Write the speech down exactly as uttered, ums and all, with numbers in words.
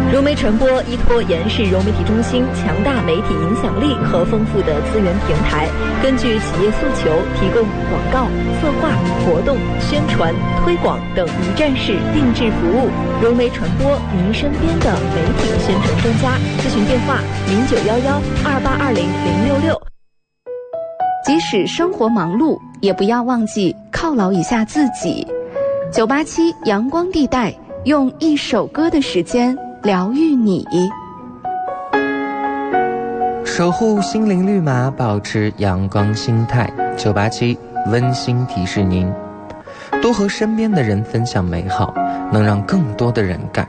融媒传播依托延世融媒体中心强大媒体影响力和丰富的资源平台，根据企业诉求，提供广告、策划、活动、宣传、推广等一站式定制服务。融媒传播，您身边的媒体宣传专家。咨询电话：零九幺幺二八二零零六六。 即使生活忙碌，也不要忘记犒劳一下自己。九八七阳光地带，用一首歌的时间疗愈你， 守护心灵绿码，保持阳光心态。九八七温馨提示您，多和身边的人分享美好，能让更多的人感